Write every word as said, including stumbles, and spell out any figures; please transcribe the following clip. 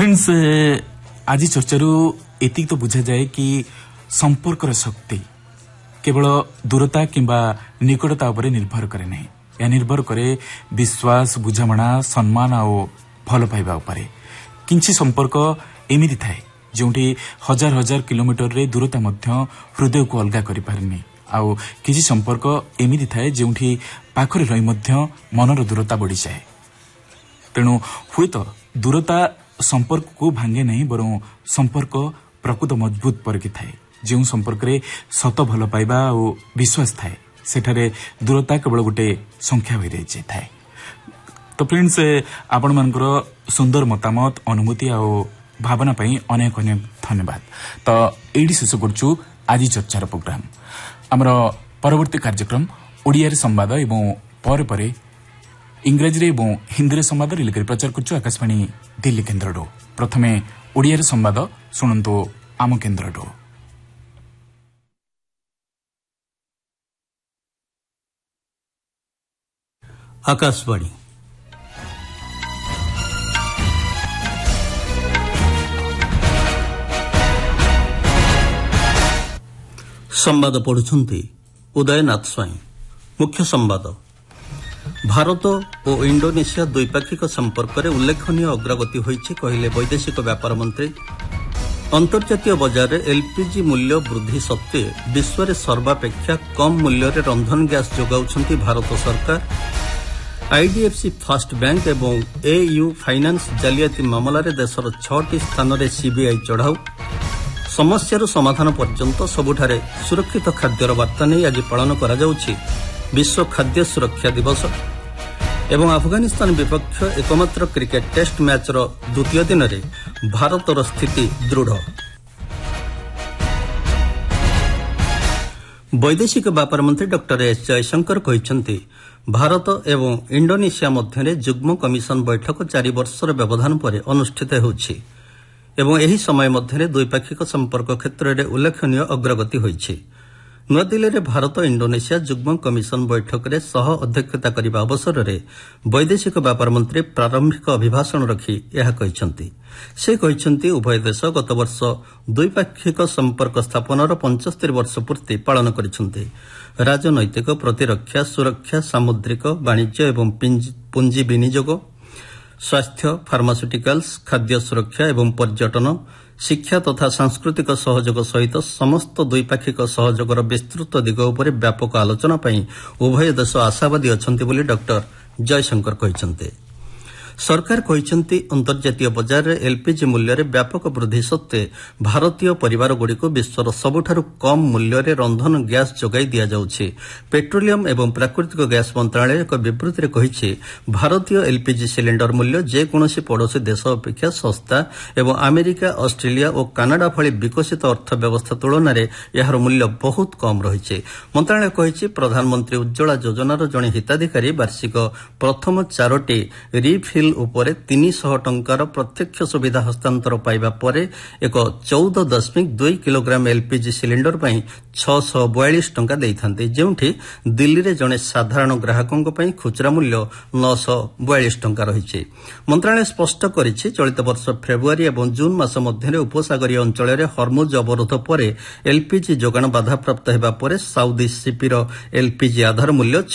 Friends आज चर्चारू एति तो बुझा जाए कि संपर्कर शक्ति केवल दूरता किंबा निकटता उपर निर्भर करे नहीं, या निर्भर करे विश्वास, बुझामणा, सम्मान आ भल पाइबा उपरे। किंछि संपर्क एमिति थाए जोंठी हजार हजार किलोमीटर रे दूरता मध्य हृदय को अलगा करि पारनी, आउ किछि संपर्क एमिति थाए जोंठी पाखरे रही मध्य मनर दूरता बढ़ी जाए। तेणु हुए तो दूरता संपर्क को भांगे नहीं, बरं संपर्क प्रकृत मजबूत परिकी थाए। जो संपर्क रे सत भल पाइबा और विश्वास थाए सेठारे दूरता केवल गोटे संख्या हो रही थाए। तो फ्रेंड्स आपण मानकर सुंदर मतामत, अनुभूति और भावना पाई अनेक अनेक धन्यवाद। तो एडी शेष करछु आज चर्चार प्रोग्राम। आमर परवर्ती कार्यक्रम ओडिया रे संवाद एवं पर परे इंग्राजी और हिंदी रे संवाद रिले प्रचार करछु आकाशवाणी दिल्ली केन्द्र। प्रथमे ओडिया रे संवाद शुणु आम केन्द्र। आकाशवाणी संवाद पढ़ुछंती उदयनाथ स्वाई। मुख्य संवाद। भारत और इंडोनेशिया द्विपाक्षिक संपर्क में उल्लेखनीय अग्रगति होइछि कहिले वैदेशिक व्यापार मंत्री। अंतर्जातीय बजार में एलपीजी मूल्य वृद्धि सत्वे विश्व में सर्वापेक्षा कम मूल्य रे रंधन गैस जोगाउछंती भारत सरकार। आईडीएफसी फास्ट बैंक एवं एयू फाइनान्स जालियाती मामलार देशर छटी स्थान में सीबीआई चढ़ाऊ। समस्यार समाधान पर्यंत सबुठारे सुरक्षित खाद्यर वार्ता नहीं आज पालन करा जाउछि विश्व खाद्य सुरक्षा दिवस। एवं अफगानिस्तान विपक्ष एकमात्र क्रिकेट टेस्ट मैचर द्वितीय दिन में भारतर स्थिति दृढ़। वैदेशिक व्यापार मंत्री डॉक्टर एस जयशंकर कहते भारत एवं इंडोनेशिया मध्य जुग्म कमिशन बैठक चारि वर्षर व्यवधान पर अनुष्ठित होछि एवं एही समय मध्य द्विपाक्षिक संपर्क क्षेत्र में उल्लेखनीय अग्रगति होइछि। नुआदिल्ली में भारत इंडोनेशिया जुग्म कमिशन बैठक में सह अध्यक्षता करने अवसर में वैदेशिक व्यापार मंत्री प्रारंभिक अभिभाषण रखी यह कहते से कहते उभय देश गत वर्ष द्विपाक्षिक संपर्क स्थापनार पंचस्तर वर्ष पूर्ति पालन करिसेंति। राजनैतिक, प्रतिरक्षा, सुरक्षा, सामुद्रिक वाणिज्य एवं पुंजी विनियोग, स्वास्थ्य, फार्मास्यूटिकल्स, खाद्य सुरक्षा एवं पर्यटन, शिक्षा तथा सांस्कृतिक सहयोग सहित समस्त द्विपाक्षिक सहयोगर विस्तृत दिग उपर व्यापक आलोचना पर उभय देश आशावादी अछंती बोली डॉक्टर जयशंकर कहते। सरकार कहते अंतर्जातीय बजार में एलपीजी मूल्य रे व्यापक वृद्धि सत्वे भारतीय परिवार गुड़िक विश्वर सबुठारु कम मूल्य रे रंधन गैस जोगाई दिया जाउछि। पेट्रोलियम एवं प्राकृतिक गैस मंत्रालय एक विबृत्ति कहिछि भारतीय एलपीजी सिलिंडर मूल्य जेकोसी पड़ोसी देश अपेक्षा सस्ता एवं अमेरिका, ऑस्ट्रेलिया और कानाडा भली विकसित अर्थव्यवस्था तुलन में यार मूल्य बहुत कम रही। मंत्रालय कहिछि प्रधानमंत्री उज्ज्वला योजनार जड़े हिताधिकारी वार्षिक प्रथम चारोटी रिफिल उपरे तीन सौ टंकार प्रत्यक्ष सुविधा हस्तांतर पाइबा परे एक चौदह दशमिक दुई किलोग्राम एलपीजी सिलिंडर पर छह सौ बयालीस टंका देइथांते, जेउठी दिल्ली रे जड़े साधारण ग्राहकों पर खुचरा मूल्य नौ सौ बयालीस टंका रही। मंत्रालय स्पष्ट करिछि चलित वर्ष फेब्रुआरी और जून मास मध्य उपसागरीय अंचल में हरमुज अवरोध पर एलपीजी जोगाण बाधाप्राप्त होगा पर साउदी सीपीर एलपीजी आधार मूल्य